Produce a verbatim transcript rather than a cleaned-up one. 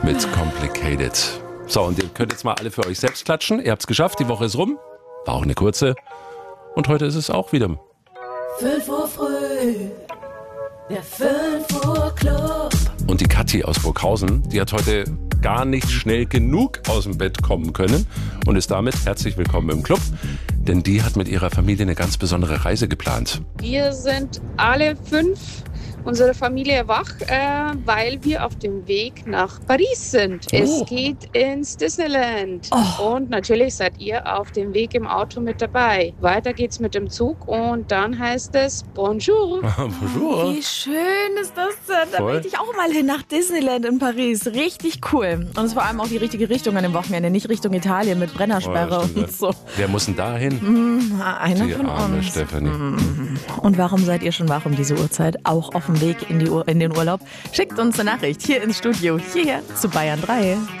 mit Complicated. So, und ihr könnt jetzt mal alle für euch selbst klatschen. Ihr habt es geschafft, die Woche ist rum. War auch eine kurze. Und heute ist es auch wieder. fünf Uhr früh, der fünf Uhr Club. Und die Kathi aus Burghausen, die hat heute gar nicht schnell genug aus dem Bett kommen können und ist damit herzlich willkommen im Club. Denn die hat mit ihrer Familie eine ganz besondere Reise geplant. Wir sind alle fünf, unsere Familie wach, äh, weil wir auf dem Weg nach Paris sind. Oh. Es geht ins Disneyland. Oh. Und natürlich seid ihr auf dem Weg im Auto mit dabei. Weiter geht's mit dem Zug und dann heißt es Bonjour. Bonjour. Wie schön ist das denn? Da Voll. möchte ich auch mal hin nach Disneyland in Paris. Richtig cool. Und es ist vor allem auch die richtige Richtung an dem Wochenende, nicht Richtung Italien mit Brennersperre Oh, stimmt, und so. Wer muss denn da hin? Mm, einer Die von arme uns. Stefanie. Mm. Und warum seid ihr schon wach um diese Uhrzeit? Auch auf dem Weg in, die Ur- in den Urlaub? Schickt uns eine Nachricht hier ins Studio, hierher zu Bayern drei.